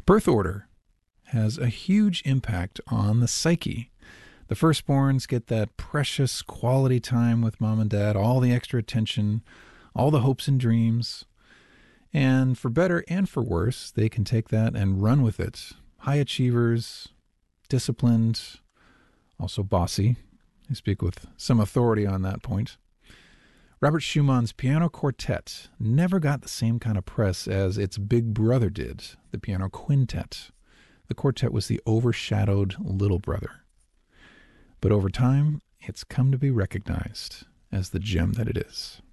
Birth order has a huge impact on the psyche. The firstborns get that precious quality time with mom and dad, all the extra attention, all the hopes and dreams. And for better and for worse, they can take that and run with it. High achievers, disciplined, also bossy. I speak with some authority on that point. Robert Schumann's piano quartet never got the same kind of press as its big brother did, the piano quintet. The quartet was the overshadowed little brother. But over time, it's come to be recognized as the gem that it is.